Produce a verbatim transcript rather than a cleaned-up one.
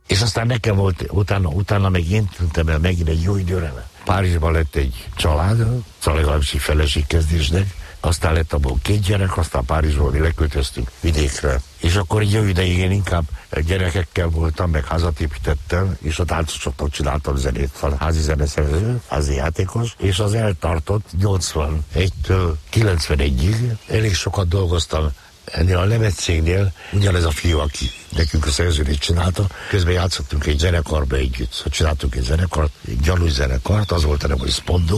És aztán nekem volt, utána, utána meg én tűntem el megint egy jó időre. Párizsban lett egy család, szóval legalábbis egy feleségkezdésnek, aztán lett abból két gyerek, aztán Párizsból mi leköltöztünk vidékre. És akkor egy jó ideig én inkább gyerekekkel voltam, meg házat építettem, és a táncosoknak csináltam zenét, a házi zeneszerző, házi játékos, és az eltartott nyolcvanegytől kilencvenegyig. Elég sokat dolgoztam ennél a Lemez-cégnél, ugyanez a fiú, aki nekünk a szerződést csinálta, közben játszottunk egy zenekarba együtt. Szóval csináltunk egy zenekart, egy gyanús zenekart, az volt a neve, hogy Spondó.